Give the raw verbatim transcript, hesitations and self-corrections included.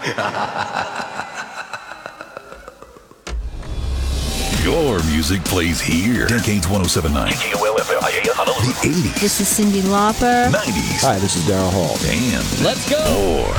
Your music plays here. Decades one oh seven point nine. K K O L F I A Honolulu. The eighties. This is Cyndi Lauper. nineties. Hi, this is Daryl Hall. And Let's go. more.